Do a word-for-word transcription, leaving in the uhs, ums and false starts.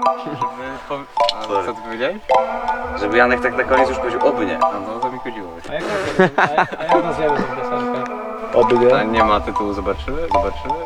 A co ty powiedziałeś? Żeby Janek tak na koniec już powiedział oby nie. A no to mi chodziło. A jak, a jak, a jak nazwiemy tę piosenkę? Oby A nie. nie ma tytułu, zobaczymy? Zobaczymy?